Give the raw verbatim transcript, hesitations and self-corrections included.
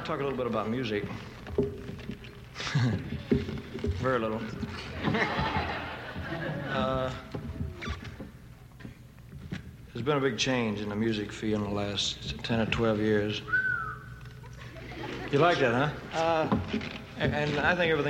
like to talk a little bit about music. Very little. uh, there's been a big change in the music field in the last ten or twelve years. You like that, huh? Uh, and, and I think everything